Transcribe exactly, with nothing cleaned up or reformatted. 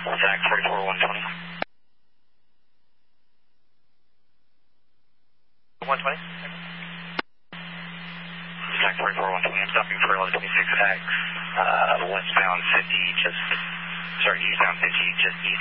Zach forty-four one twenty. one twenty? Zach forty-four one twenty, I'm stopping for eleven twenty-six X, uh, westbound fifty, just, sorry, eastbound fifty, just east